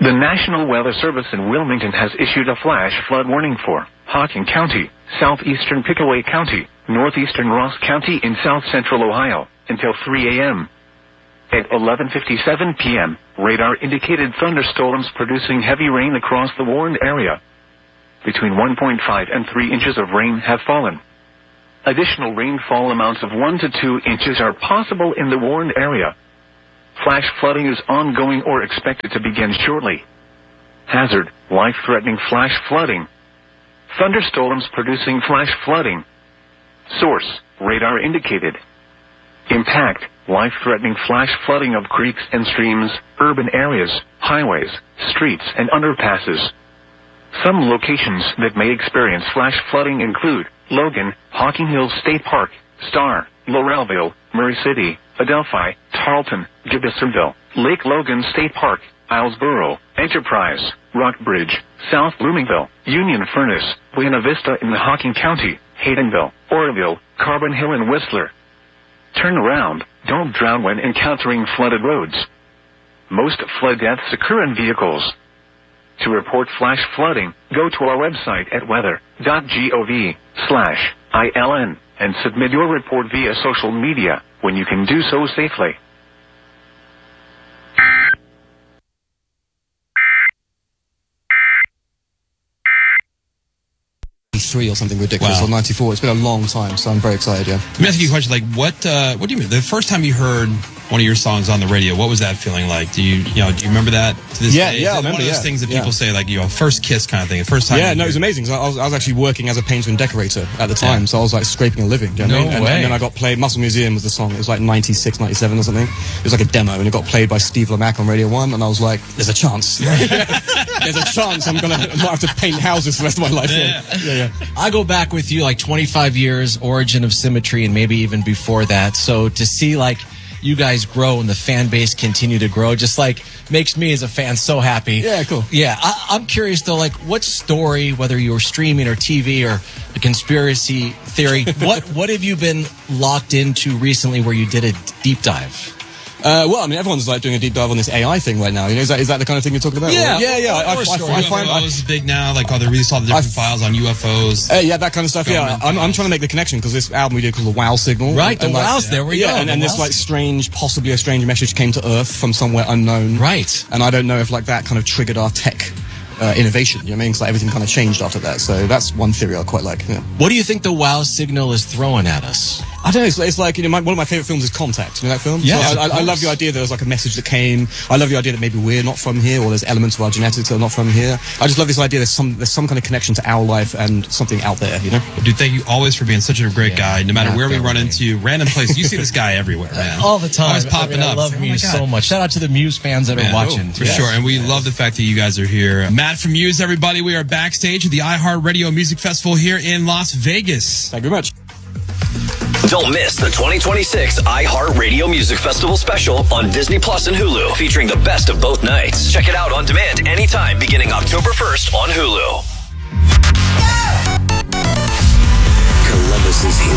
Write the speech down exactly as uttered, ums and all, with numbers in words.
The National Weather Service in Wilmington has issued a flash flood warning for Hocking County, southeastern Pickaway County, northeastern Ross County in south-central Ohio until three a.m. At eleven fifty-seven p.m., radar indicated thunderstorms producing heavy rain across the warned area. Between one point five and three inches of rain have fallen. Additional rainfall amounts of one to two inches are possible in the warned area. Flash flooding is ongoing or expected to begin shortly. Hazard, life-threatening flash flooding. Thunderstorms producing flash flooding. Source, radar indicated. Impact, life-threatening flash flooding of creeks and streams, urban areas, highways, streets, and underpasses. Some locations that may experience flash flooding include Logan, Hocking Hills State Park, Star, Laurelville, Murray City, Adelphi, Tarleton, Gibbesville, Lake Logan State Park, Islesboro, Enterprise, Rockbridge, South Bloomingville, Union Furnace, Buena Vista in the Hocking County, Haydenville, Oroville, Carbon Hill, and Whistler. Turn around. Don't drown when encountering flooded roads. Most flood deaths occur in vehicles. To report flash flooding, go to our website at weather dot gov slash ILN and submit your report via social media when you can do so safely. Three or something ridiculous, Wow. or ninety-four. It's been a long time, so I'm very excited. Yeah. Let me ask you a question. Like, what? Uh, what do you mean? The first time you heard one of your songs on the radio, what was that feeling like? Do you, you know, do you remember that to this Yeah, day? yeah, Is I it one remember, of those yeah, things that yeah. people say, like, you know, first kiss kind of thing. The first time. Yeah, you no, it was hear- amazing. I was, I was actually working as a painter and decorator at the time, Yeah. so I was like scraping a living. Do you know what I No mean? And, way. and then I got played. Muscle Museum was the song. It was like ninety-six, ninety-seven or something. It was like a demo, and it got played by Steve Lamacq on Radio One, and I was like, "There's a chance. There's a chance I'm gonna I might have to paint houses for the rest of my life." Yeah, yeah, yeah. I go back with you like twenty-five years, Origin of Symmetry, and maybe even before that. So to see like you guys grow and the fan base continue to grow just like makes me as a fan so happy. Yeah, cool. Yeah, I, I'm curious though, like what story, whether you were streaming or T V or a conspiracy theory, what what have you been locked into recently where you did a deep dive? Uh, well, I mean, everyone's like doing a deep dive on this A I thing right now. You know, is that is that the kind of thing you're talking about? Yeah. Or- yeah, yeah. I, I, Or I, story. I find. I, U F Os is big now. Like, oh, they released all the different I- files on U F Os. Uh, yeah, that kind of stuff. Yeah, Government I'm, I'm files. trying to make the connection because this album we did called the Wow Signal. Right, the and, like, wows, there we yeah, go. and, the and this wows. like strange, possibly a strange message came to Earth from somewhere unknown. Right. And I don't know if like that kind of triggered our tech uh, innovation. You know what I mean? Because like, everything kind of changed after that. So that's one theory I quite like. Yeah. What do you think the wow signal is throwing at us? I don't know. It's, it's like, you know, my, one of my favorite films is Contact. You know that film? Yes, So I, of I, I love course. the idea that there's like a message that came. I love the idea that maybe we're not from here, or there's elements of our genetics that are not from here. I just love this idea. There's some there's some kind of connection to our life and something out there. You know? Dude, thank you always for being such a great Yeah, guy. No matter not where we that run way. into random places, you see this guy everywhere, man. All the time. Always popping I mean, I up. love It's like, oh my Muse God. so much. Shout out to the Muse fans that Man, are watching. for Yes. sure. And we love the fact that you guys are here. Matt from Muse, everybody. We are backstage at the iHeartRadio Music Festival here in Las Vegas. Thank you very much. Don't miss the twenty twenty-six iHeartRadio Music Festival special on Disney Plus and Hulu, featuring the best of both nights. Check it out on demand anytime beginning October first on Hulu. Columbus's